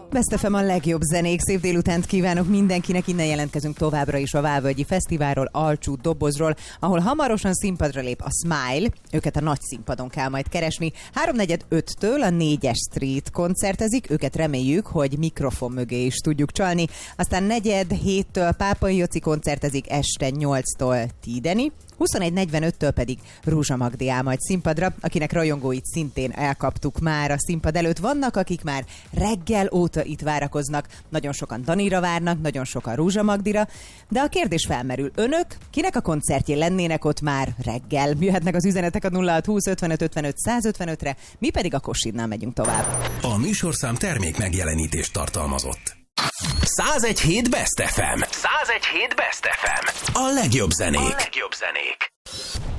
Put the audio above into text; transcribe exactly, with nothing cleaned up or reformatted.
Best ef em a legjobb zenék, szép délutánt kívánok mindenkinek, innen jelentkezünk továbbra is a Várvölgyi Fesztiválról, Alcsú Dobozról, ahol hamarosan színpadra lép a Smile, őket a nagy színpadon kell majd keresni. háromnegyed öttől a négyes Street koncertezik, őket reméljük, hogy mikrofon mögé is tudjuk csalni. Aztán negyed héttől Pápai Joci koncertezik, este nyolctól Tideni, huszonegy negyvenöttől pedig Rúzsa Magdi áll majd színpadra, akinek rajongóit szintén elkaptuk már a színpad előtt. Vannak, akik már reggel óta itt várakoznak, nagyon sokan Danira várnak, nagyon sokan Rúzsa Magdira, de a kérdés felmerül, önök kinek a koncertjén lennének ott már reggel? Jöhetnek az üzenetek a nulla hat húsz ötvenöt ötvenöt százötvenötre, mi pedig a Kossidnál megyünk tovább. A műsorszám termék megjelenítést tartalmazott. százegy hét Best ef em. százegy hét Best ef em. A legjobb zenék. A legjobb zenék.